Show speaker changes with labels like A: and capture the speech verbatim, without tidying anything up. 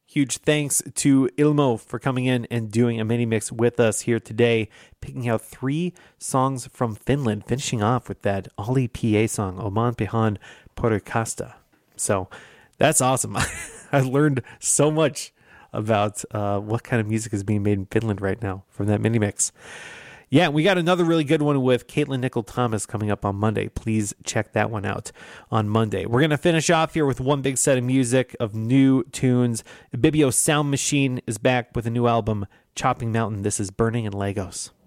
A: Huge thanks to Ilmo for coming in and doing a mini mix with us here today, picking out three songs from Finland, finishing off with that Ollie P A song, Oman Pihan Porikasta. So that's awesome. I learned so much about uh, what kind of music is being made in Finland right now from that mini mix. Yeah, we got another really good one with Caitlin Nicol-Thomas coming up on Monday. Please check that one out on Monday. We're going to finish off here with one big set of music of new tunes. Bibio Sound Machine is back with a new album, Chopping Mountain. This is Burning in Lagos.